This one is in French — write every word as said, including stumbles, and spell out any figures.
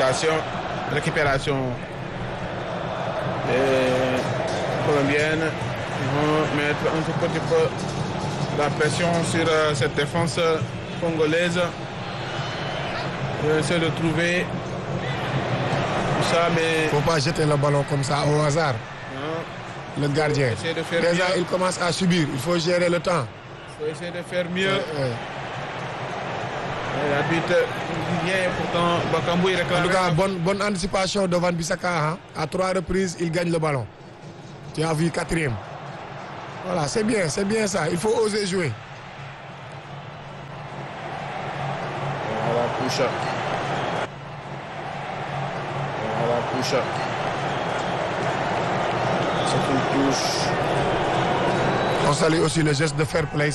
récupération, récupération et colombienne. Ils vont mettre un tout petit peu la pression sur euh, cette défense congolaise. Ils vont essayer de trouver tout ça, mais... Faut pas jeter le ballon comme ça au hasard. Non. Le gardien. Essayer de faire Déjà, mieux. il commence à subir. Il faut gérer le temps. Il faut essayer de faire mieux. Ouais, ouais. L'arbitre vient pourtant, Bakambu il réclame. En tout cas, bonne, bonne anticipation de Van Bissaka. Hein. À trois reprises, il gagne le ballon. Tu as vu quatrième. Voilà, c'est bien, c'est bien ça. Il faut oser jouer. Voilà, touche. Voilà, touche. C'est une touche. On salue aussi le geste de fair play.